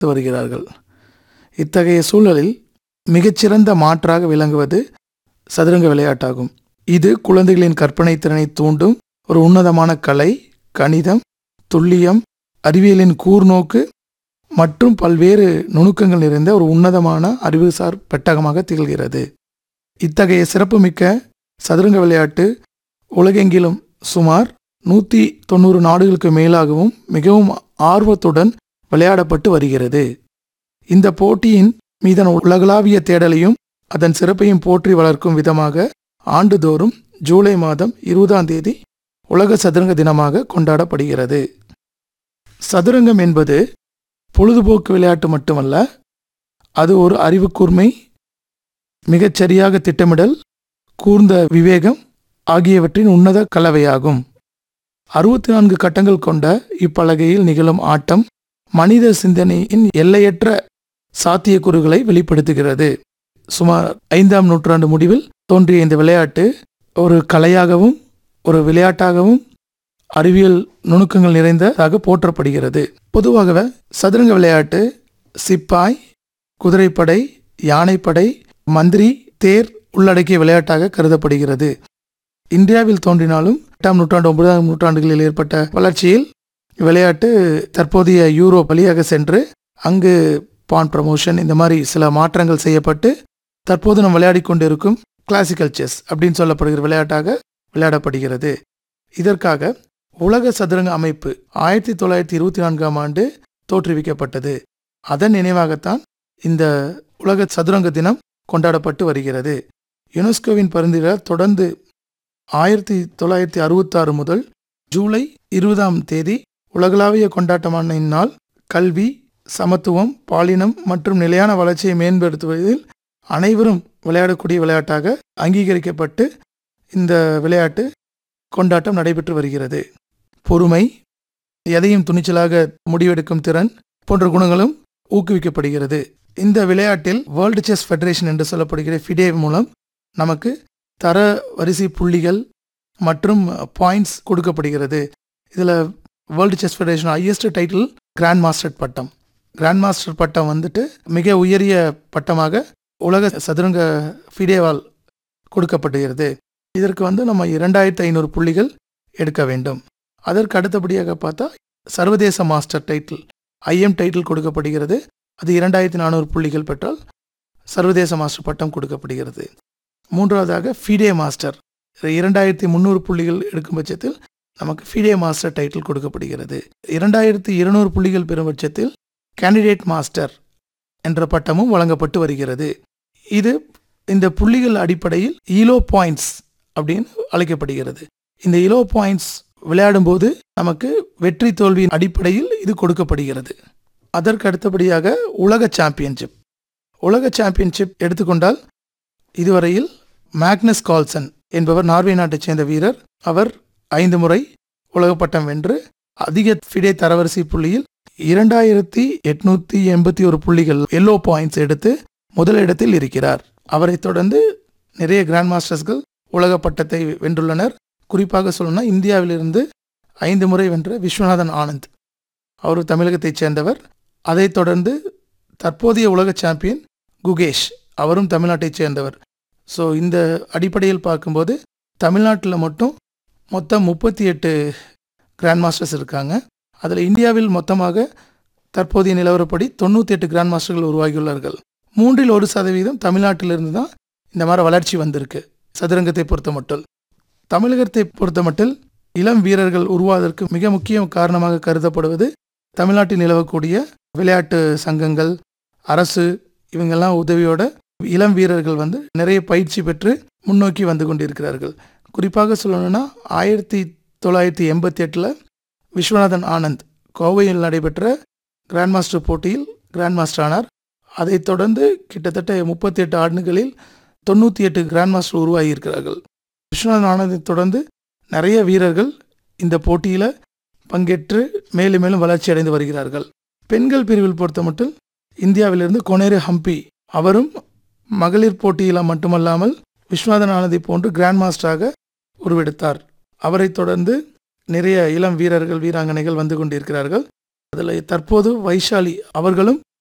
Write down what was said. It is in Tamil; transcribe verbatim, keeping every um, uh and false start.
வருகிறார்கள். இத்தகைய சூழலில் மிகச்சிறந்த மாற்றாக விளங்குவது சதுரங்க விளையாட்டாகும். இது குழந்தைகளின் கற்பனை திறனை தூண்டும் ஒரு உன்னதமான கலை, கணிதம், துல்லியம், அறிவியலின் கூர்நோக்கு மற்றும் பல்வேறு நுணுக்கங்கள் நிறைந்த ஒரு உன்னதமான அறிவுசார் பெட்டகமாக திகழ்கிறது. இத்தகைய சிறப்புமிக்க சதுரங்க விளையாட்டு உலகெங்கிலும் சுமார் நூற்றி தொண்ணூறு நாடுகளுக்கு மேலாகவும் மிகவும் ஆர்வத்துடன் விளையாடப்பட்டு வருகிறது. இந்த போட்டியின் மீதான உலகளாவிய தேடலையும் அதன் சிறப்பையும் போற்றி வளர்க்கும் விதமாக ஆண்டுதோறும் ஜூலை மாதம் இருபதாம் தேதி உலக சதுரங்க தினமாக கொண்டாடப்படுகிறது. சதுரங்கம் என்பது பொழுதுபோக்கு விளையாட்டு மட்டுமல்ல, அது ஒரு அறிவுக்கூர்மை, மிகச்சரியாக திட்டமிடல், கூர்ந்த விவேகம் ஆகியவற்றின் உன்னத கலவையாகும். அறுபத்தி நான்கு கட்டங்கள் கொண்ட இப்பலகையில் நிகழும் ஆட்டம் மனித சிந்தனையின் எல்லையற்ற சாத்தியக்கூறுகளை வெளிப்படுத்துகிறது. சுமார் ஐந்தாம் நூற்றாண்டு முடிவில் தோன்றிய இந்த விளையாட்டு ஒரு கலையாகவும் ஒரு விளையாட்டாகவும் அறிவியல் நுணுக்கங்கள் நிறைந்ததாக போற்றப்படுகிறது. பொதுவாகவே சதுரங்க விளையாட்டு சிப்பாய், குதிரைப்படை, யானைப்படை, மந்திரி, தேர் உள்ளடக்கிய விளையாட்டாக கருதப்படுகிறது. இந்தியாவில் தோன்றினாலும் எட்டாம் நூற்றாண்டு ஒன்பதாம் நூற்றாண்டுகளில் ஏற்பட்ட வளர்ச்சியில் விளையாட்டு தற்போதைய யூரோப் வழியாக சென்று அங்கு பான் ப்ரமோஷன் இந்த மாதிரி சில மாற்றங்கள் செய்யப்பட்டு தற்போது நாம் விளையாடி கொண்டிருக்கும் கிளாசிக்கல் செஸ் அப்படின்னு சொல்லப்படுகிற விளையாட்டாக விளையாடப்படுகிறது. இதற்காக உலக சதுரங்க அமைப்பு ஆயிரத்தி தொள்ளாயிரத்தி இருபத்தி நான்காம் ஆண்டு தோற்றுவிக்கப்பட்டது. அதன் நினைவாகத்தான் இந்த உலக சதுரங்க தினம் கொண்டாடப்பட்டு வருகிறது. யுனெஸ்கோவின் பரிந்துரையால் தொடர்ந்து ஆயிரத்தி தொள்ளாயிரத்தி அறுபத்தி ஆறு முதல் ஜூலை இருபதாம் தேதி உலகளாவிய கொண்டாட்டமான இந்நாள் கல்வி, சமத்துவம், பாலினம் மற்றும் நிலையான வளர்ச்சியை மேம்படுத்துவதில் அனைவரும் விளையாடக்கூடிய விளையாட்டாக அங்கீகரிக்கப்பட்டு இந்த விளையாட்டு கொண்டாட்டம் நடைபெற்று வருகிறது. பொறுமை, எதையும் துணிச்சலாக முடிவெடுக்கும் திறன் போன்ற குணங்களும் ஊக்குவிக்கப்படுகிறது. இந்த விளையாட்டில் வேர்ல்டு செஸ் ஃபெடரேஷன் என்று சொல்லப்படுகிற ஃபிடே மூலம் நமக்கு தர வரிசை புள்ளிகள் மற்றும் பாயிண்ட்ஸ் கொடுக்கப்படுகிறது. இதில் world chess federation highest title grand master பட்டம். கிராண்ட் மாஸ்டர் பட்டம் வந்துட்டு மிக உயரிய பட்டமாக உலக சதுரங்க ஃபிடேவால் கொடுக்கப்படுகிறது. இதற்கு வந்து நம்ம இரண்டாயிரத்தி ஐநூறு புள்ளிகள் எடுக்க வேண்டும். அதற்கு அடுத்தபடியாக பார்த்தா சர்வதேச மாஸ்டர் டைட்டில் ஐஎம் டைட்டில் கொடுக்கப்படுகிறது. அது இரண்டாயிரத்தி நானூறு புள்ளிகள் பெற்றால் சர்வதேச மாஸ்டர் பட்டம் கொடுக்கப்படுகிறது. மூன்றாவதாக ஃபிடே மாஸ்டர் இரண்டாயிரத்தி முந்நூறு புள்ளிகள் எடுக்கும் பட்சத்தில் நமக்கு ஃபிடே மாஸ்டர் டைட்டில் கொடுக்கப்படுகிறது. இரண்டாயிரத்தி இருநூறு புள்ளிகள் பெறும் பட்சத்தில் கேண்டிடேட் மாஸ்டர் என்ற பட்டமும் வழங்கப்பட்டு வருகிறது. இது இந்த புள்ளிகள் அடிப்படையில் ஈலோ பாயிண்ட்ஸ் அப்படின்னு அழைக்கப்படுகிறது. இந்த ஈலோ பாயிண்ட்ஸ் விளையாடும்போது நமக்கு வெற்றி தோல்வியின் அடிப்படையில் இது கொடுக்கப்படுகிறது. அதற்கு அடுத்தபடியாக உலக சாம்பியன்ஷிப். உலக சாம்பியன்ஷிப் எடுத்துக்கொண்டால் இதுவரையில் மேக்னஸ் கால்சன் என்பவர் நார்வே நாட்டைச் சேர்ந்த வீரர். அவர் ஐந்து முறை உலகப்பட்டம் வென்று அதிக ஃபிடே தரவரிசை புள்ளியில் இரண்டாயிரத்தி எட்நூத்தி எண்பத்தி ஒரு புள்ளிகள் எல்லோ பாயிண்ட்ஸ் எடுத்து முதலிடத்தில் இருக்கிறார். அவரை தொடர்ந்து நிறைய கிராண்ட் மாஸ்டர்ஸ்கள் உலக பட்டத்தை வென்றுள்ளனர். குறிப்பாக சொல்லணும்னா இந்தியாவிலிருந்து ஐந்து முறை வென்ற விஸ்வநாதன் ஆனந்த், அவர் தமிழகத்தைச் சேர்ந்தவர். அதைத் தொடர்ந்து தற்போதைய உலக சாம்பியன் குகேஷ், அவரும் தமிழ்நாட்டைச் சேர்ந்தவர். ஸோ இந்த அடிப்படையில் பார்க்கும்போது தமிழ்நாட்டில் மட்டும் மொத்தம் முப்பத்தி எட்டு கிராண்ட் மாஸ்டர்ஸ் இருக்காங்க. அதில் இந்தியாவில் மொத்தமாக தற்போதைய நிலவரப்படி தொண்ணூற்றி எட்டு கிராண்ட் மாஸ்டர்கள் உருவாகியுள்ளார்கள். மூன்றில் ஒரு சதவீதம் தமிழ்நாட்டிலிருந்து தான் இந்த மாதிரி வளர்ச்சி வந்திருக்கு. சதுரங்கத்தை பொறுத்த மட்டும் தமிழகத்தை பொறுத்த மட்டில் இளம் வீரர்கள் உருவாவதற்கு மிக முக்கிய காரணமாக கருதப்படுவது தமிழ்நாட்டில் நிலவக்கூடிய விளையாட்டு சங்கங்கள், அரசு இவங்கெல்லாம் உதவியோட இளம் வீரர்கள் வந்து நிறைய பயிற்சி பெற்று முன்னோக்கி வந்து கொண்டிருக்கிறார்கள். குறிப்பாக சொல்லணும்னா ஆயிரத்தி தொள்ளாயிரத்தி எண்பத்தி எட்டில் விஸ்வநாதன் ஆனந்த் கோவையில் நடைபெற்ற கிராண்ட் மாஸ்டர் போட்டியில் கிராண்ட் மாஸ்டர் ஆனார். அதைத் தொடர்ந்து கிட்டத்தட்ட முப்பத்தி எட்டு ஆண்டுகளில் தொண்ணூற்றி எட்டு கிராண்ட் மாஸ்டர் உருவாகி இருக்கிறார்கள். விஸ்வநாதன் ஆனந்தை தொடர்ந்து நிறைய வீரர்கள் இந்த போட்டியில் பங்கேற்று மேலும் மேலும் வளர்ச்சி அடைந்து வருகிறார்கள். பெண்கள் பிரிவில் பொறுத்த மட்டும் இந்தியாவிலிருந்து கொனேரு ஹம்பி, அவரும் மகளிர் போட்டியில் மட்டுமல்லாமல் விஸ்வநாதன் ஆனந்தை போன்று கிராண்ட் மாஸ்டராக உருவெடுத்தார். அவரை தொடர்ந்து நிறைய இளம் வீரர்கள் வீராங்கனைகள் வந்து கொண்டிருக்கிறார்கள். அதில் தற்போது வைஷாலி அவர்களும்